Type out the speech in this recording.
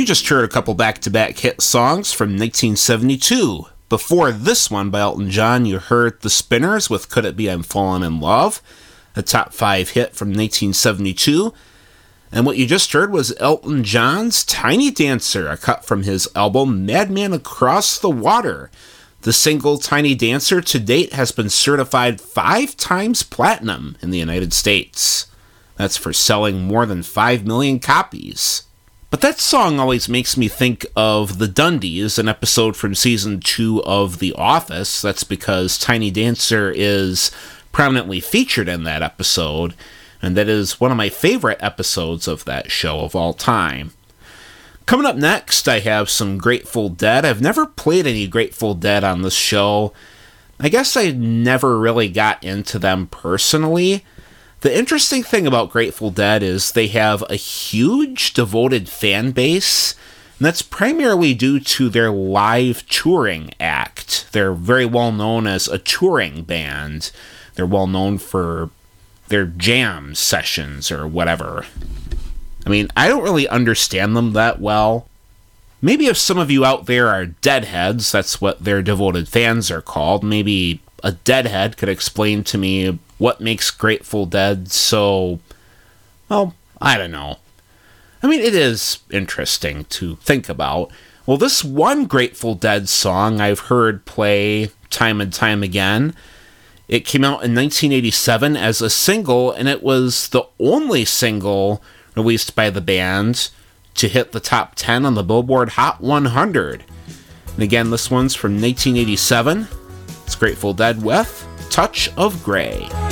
just heard a couple back-to-back hit songs from 1972. Before this one by Elton John, you heard The Spinners with Could It Be I'm Falling in Love, a top 5 hit from 1972. And what you just heard was Elton John's Tiny Dancer, a cut from his album Madman Across the Water. The single Tiny Dancer to date has been certified 5 times platinum in the United States. That's for selling more than 5 million copies. But that song always makes me think of The Dundies, an episode from season 2 of The Office. That's because Tiny Dancer is prominently featured in that episode, and that is one of my favorite episodes of that show of all time. Coming up next, I have some Grateful Dead. I've never played any Grateful Dead on this show. I guess I never really got into them personally. The interesting thing about Grateful Dead is they have a huge devoted fan base, and that's primarily due to their live touring act. They're very well known as a touring band. They're well known for their jam sessions or whatever. I mean, I don't really understand them that well. Maybe if some of you out there are Deadheads, that's what their devoted fans are called, maybe a Deadhead could explain to me what makes Grateful Dead so, well, I don't know. I mean, it is interesting to think about. Well, this one Grateful Dead song I've heard play time and time again. It came out in 1987 as a single, and it was the only single released by the band to hit the top 10 on the Billboard Hot 100. And again, this one's from 1987. It's Grateful Dead with Touch of Grey.